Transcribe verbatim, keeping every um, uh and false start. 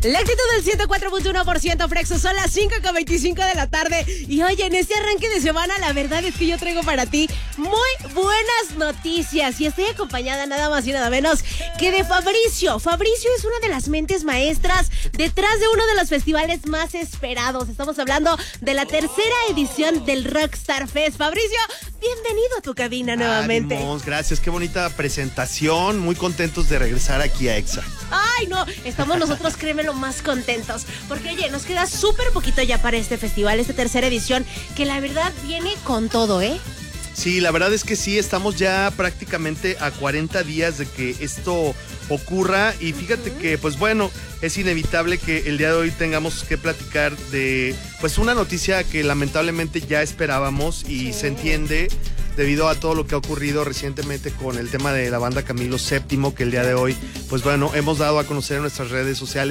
La actitud del ciento cuatro punto uno por ciento, Frexo, son las cinco con veinticinco de la tarde. Y oye, en este arranque de semana, la verdad es que yo traigo para ti muy buenas noticias. Y estoy acompañada nada más y nada menos que de Fabricio. Fabricio es una de las mentes maestras detrás de uno de los festivales más esperados. Estamos hablando de la tercera edición del Rockstar Fest. Fabricio, bienvenido a tu cabina nuevamente. Ánimos, gracias, qué bonita presentación. Muy contentos de regresar aquí a Exa. Ay, no, estamos nosotros, créemelo, más contentos. Porque, oye, nos queda súper poquito ya para este festival, esta tercera edición, que la verdad viene con todo, ¿eh? Sí, la verdad es que sí, estamos ya prácticamente a cuarenta días de que esto ocurra y fíjate uh-huh. que, pues bueno, es inevitable que el día de hoy tengamos que platicar de, pues una noticia que lamentablemente ya esperábamos y sí. se entiende debido a todo lo que ha ocurrido recientemente con el tema de la banda Camilo séptimo, que el día de hoy, pues bueno, hemos dado a conocer en nuestras redes sociales.